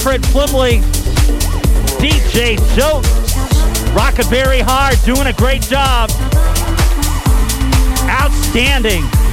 Fred Flimley, DJ Joke, rocking very hard, doing a great job. Outstanding.